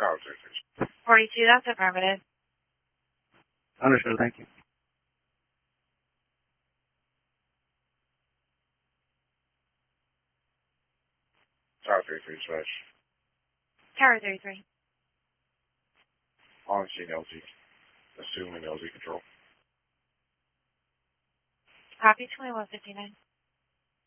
Tower 33. 42, that's affirmative. Understood, thank you. Tower 33, dispatch. Tower 33. On scene LZ. Assuming LZ control. Copy 2159.